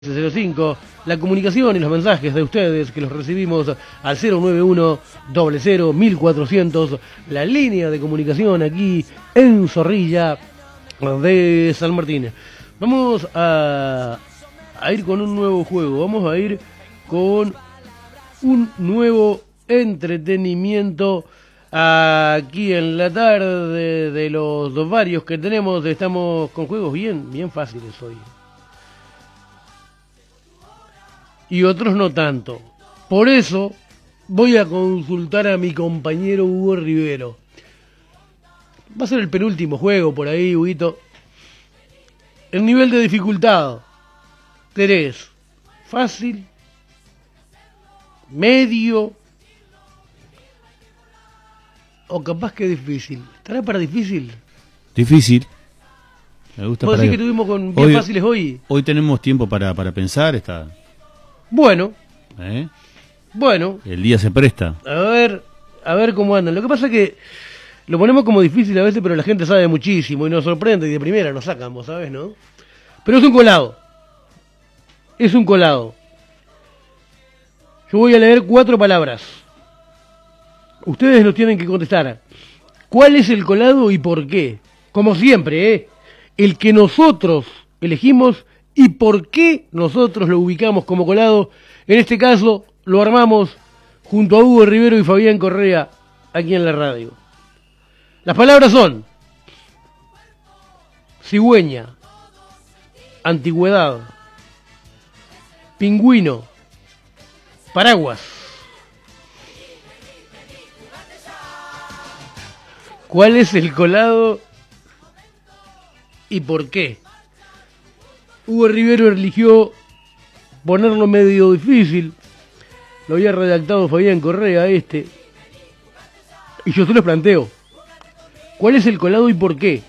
05, la comunicación y los mensajes de ustedes que los recibimos al 091-00-1400, la línea de comunicación aquí en Zorrilla de San Martín. Vamos a ir con un nuevo juego, vamos a ir con un nuevo entretenimiento aquí en la tarde de los varios que tenemos. Estamos con juegos bien fáciles hoy. Y otros no tanto. Por eso voy a consultar a mi compañero Hugo Rivero. Va a ser el penúltimo juego por ahí, Huguito. El nivel de dificultad. ¿Tenés fácil, medio o capaz que difícil? ¿Estará para difícil? Difícil. Me gusta. ¿Vos decís que tuvimos con bien fáciles hoy? Hoy tenemos tiempo para pensar. Bueno. Bueno. El día se presta. A ver cómo andan. Lo que pasa es que lo ponemos como difícil a veces, pero la gente sabe muchísimo y nos sorprende y de primera nos sacamos, ¿sabes, no? Pero es un colado. Es un colado. Yo voy a leer 4 palabras. Ustedes nos tienen que contestar. ¿Cuál es el colado y por qué? Como siempre, el que nosotros elegimos y por qué nosotros lo ubicamos como colado. En este caso lo armamos junto a Hugo Rivero y Fabián Correa aquí en la radio. Las palabras son cigüeña, antigüedad, pingüino, paraguas. ¿Cuál es el colado y por qué? Hugo Rivero eligió ponerlo medio difícil. Lo había redactado Fabián Correa y yo se los planteo. ¿Cuál es el colado y por qué?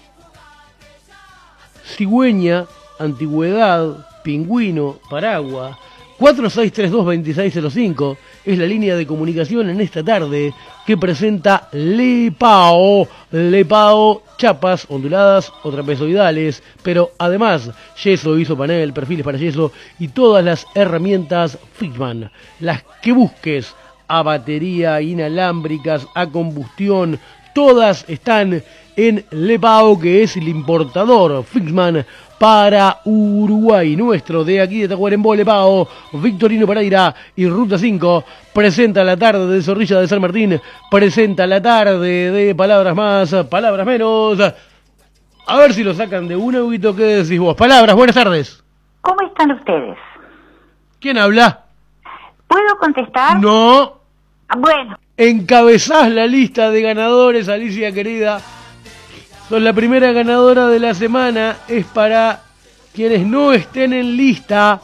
Cigüeña, antigüedad, pingüino, paraguas. 4632-2605 es la línea de comunicación en esta tarde que presenta Lepao, chapas onduladas o trapezoidales, pero además yeso, isopanel, perfiles para yeso y todas las herramientas Fixman, las que busques, a batería, inalámbricas, a combustión, todas están en Lepao, que es el importador Fixman para Uruguay. Nuestro de aquí de Tacuarembó, Lepao, Victorino Pereira y Ruta 5 presenta la tarde de Zorrilla de San Martín, presenta la tarde de Palabras Más, Palabras Menos. A ver si lo sacan de una, Huguito, ¿qué decís vos? Palabras, buenas tardes. ¿Cómo están ustedes? ¿Quién habla? ¿Puedo contestar? No. Bueno. Encabezás la lista de ganadores, Alicia querida. Sos la primera ganadora de la semana. Es para quienes no estén en lista.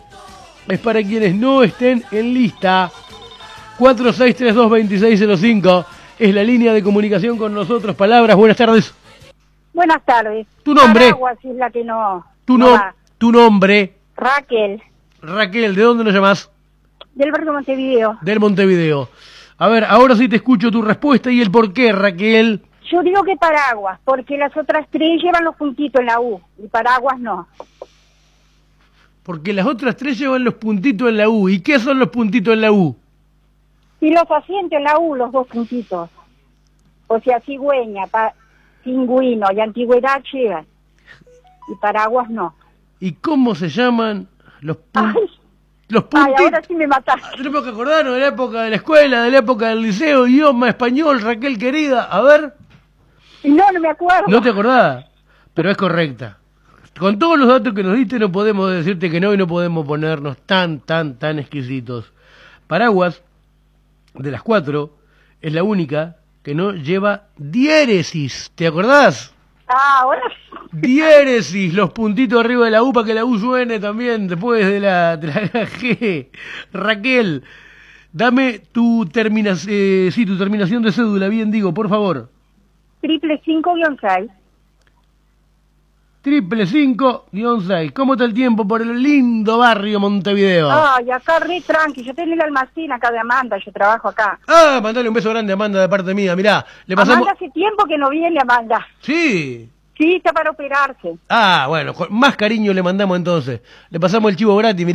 4632-2605 es la línea de comunicación con nosotros. Palabras, buenas tardes. Buenas tardes. ¿Tu nombre? Paraguas es la que no ¿Tu nombre? Raquel. Raquel, ¿de dónde nos llamás? Del barrio Montevideo. Del Montevideo. A ver, ahora sí te escucho tu respuesta y el por qué, Raquel. Yo digo que paraguas, porque las otras 3 llevan los puntitos en la U, y paraguas no. Porque las otras 3 llevan los puntitos en la U. ¿Y qué son los puntitos en la U? Y los asientos en la U, los 2 puntitos. O sea, cigüeña, pingüino y antigüedad llevan. Y paraguas no. ¿Y cómo se llaman los puntitos? Ay, ahora sí me mataste. Tenemos que acordarnos de la época de la escuela, de la época del liceo, idioma español, Raquel querida. A ver. No me acuerdo. ¿No te acordás? Pero es correcta. Con todos los datos que nos diste no podemos decirte que no y no podemos ponernos tan exquisitos. Paraguas, de las 4, es la única que no lleva diéresis. ¿Te acordás? Ahora diéresis, los puntitos arriba de la U para que la U suene también después de la G. Raquel, dame tu terminación de cédula, bien digo, por favor. 555-6. 555-6. ¿Cómo está el tiempo por el lindo barrio Montevideo? Ay, acá re tranqui, yo tengo el almacén acá de Amanda, yo trabajo acá. Mandale un beso grande a Amanda de parte mía, mirá, le pasamos... Amanda hace tiempo que no viene, Amanda. Sí, Sí, está para operarse. Ah, bueno, con más cariño le mandamos entonces. Le pasamos el chivo gratis.